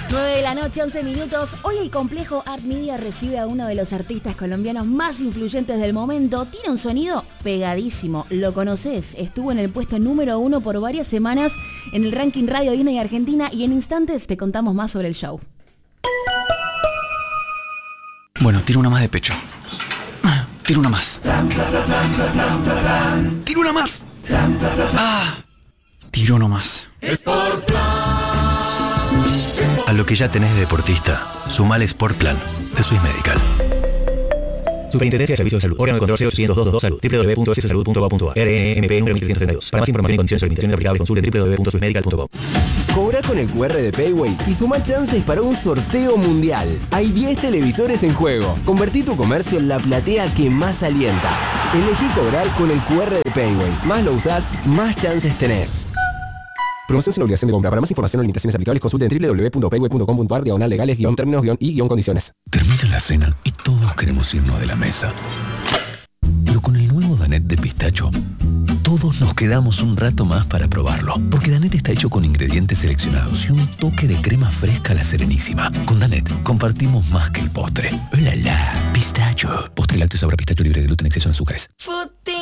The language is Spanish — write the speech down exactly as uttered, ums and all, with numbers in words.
nueve de la noche, once minutos. Hoy el complejo Art Media recibe a uno de los artistas colombianos más influyentes del momento. Tiene un sonido pegadísimo. Lo conoces. Estuvo en el puesto número uno por varias semanas en el ranking Radio Disney Argentina y en instantes te contamos más sobre el show. Bueno, tiro una más de pecho. Tiro una más. Tiro una más. Ah, tiro uno más. A lo que ya tenés de deportista, sumale Sportplan de Swiss Medical. Superintendencia de Servicios de Salud. Órgano de control cero ochocientos dos Salud. w w w punto s salud punto gov punto a r. R N M P número mil trescientos treinta y dos. Para más información y condiciones de limitaciones aplicables, consulte w w w punto swiss medical punto com. Cobra con el Q R de Payway y suma chances para un sorteo mundial. Hay diez televisores en juego. Convertí tu comercio en la platea que más alienta. Elegí cobrar con el Q R de Payway. Más lo usás, más chances tenés. Promoción sin obligación de compra. Para más información o limitaciones aplicables, consulte en w w w punto payway punto com punto a r diagonal legales guión términos guión y guión condiciones. Termina la cena y todos queremos irnos de la mesa. Pero con el nuevo Danette de pistacho, todos nos quedamos un rato más para probarlo. Porque Danette está hecho con ingredientes seleccionados y un toque de crema fresca a la Serenísima. Con Danette compartimos más que el postre. ¡Oh, la, la! Pistacho. Postre lácteo sabor a pistacho libre de gluten, exceso en azúcares. Futi.